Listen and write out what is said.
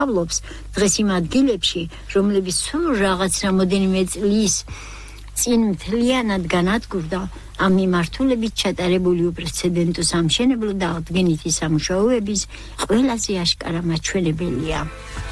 სწავლობს დღეს იმ ადგილებში, რომლებიც სულ რაღაც რამოდენიმე წლის წინ მთლიანად განადგურდა ამ მიმართულებით ჩატარებული უპრეცედენტო სამშენებლო და აღდგენითი სამუშაოების ყველაზე აშკარა მაჩვენებელია.